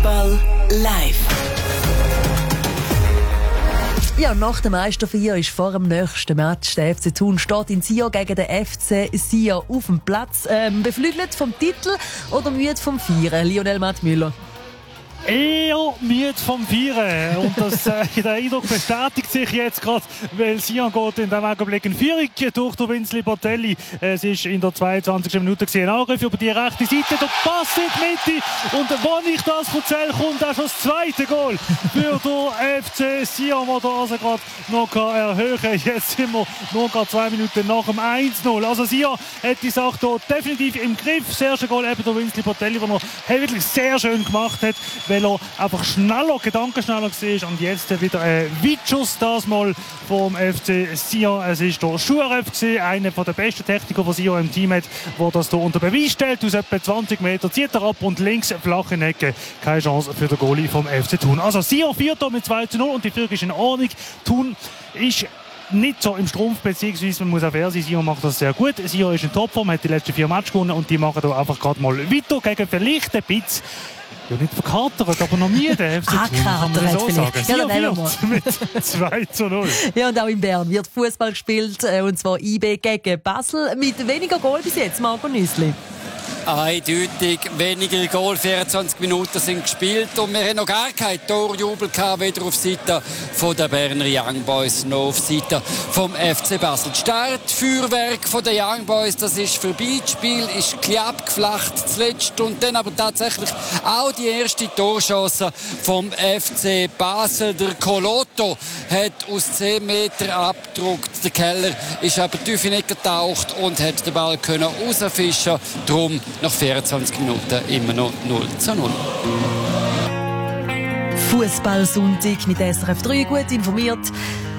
Fußball live. Ja, nach der Meisterfeier ist vor dem nächsten Match der FC Thun steht in Sion gegen den FC Sion auf dem Platz. Beflügelt vom Titel oder müde vom Feiern? Lionel Mattmüller. Eher müde vom Feiern. Und der Eindruck bestätigt sich jetzt gerade, weil Sion geht in diesem Augenblick in Führung durch den Vinzli Botelli. Es war in der 22. Minute ein Angriff über die rechte Seite, der Pass in die Mitte. Und wenn ich das erzähle, kommt auch schon das zweite Goal für den FC Sion, der also gerade noch erhöhen kann. Jetzt sind wir noch 2 Minuten nach dem 1-0. Also Sion hat die Sache hier definitiv im Griff. Das erste Goal eben der Vinzli Botelli, den er wirklich sehr schön gemacht hat, weil er einfach gedankenschneller war. Und jetzt wieder Witschuss, das mal vom FC Sion. Es ist der Schurev, einer der besten Techniker, die Sion im Team hat, der das hier unter Beweis stellt. Aus etwa 20 Metern zieht er ab und links flach in die Ecke. Keine Chance für den Goalie vom FC Thun. Also Sion führt hier mit 2:0 und die Führung ist in Ordnung. Thun ist nicht so im Strumpf, beziehungsweise man muss auch fair sein, Sion macht das sehr gut. Sion ist in Topform, hat die letzten 4 Matches gewonnen und die machen hier einfach gerade mal weiter gegen vielleicht ein bisschen. Ja, nicht verkatert, aber noch nie der FC Thun, kann man so sagen. Ja, dann mit 2:0. Ja, und auch in Bern wird Fußball gespielt, und zwar IB gegen Basel. Mit weniger Goal bis jetzt, Marco Nüssli. Eindeutig weniger Goal, 24 Minuten sind gespielt und wir haben noch gar keinen Torjubel gehabt, weder auf Seite der Berner Young Boys noch auf Seite vom FC Basel. Das Startfeuerwerk der Young Boys, das ist vorbei, das Spiel ist ein bisschen abgeflacht zuletzt und dann aber tatsächlich auch die erste Torchance vom FC Basel. Der Coloto hat aus 10 Metern abgedruckt, der Keller ist aber tief nicht getaucht und hat den Ball können rausfischen. Drum nach 24 Minuten immer noch 0:0. Fußballsonntag mit SRF 3 gut informiert.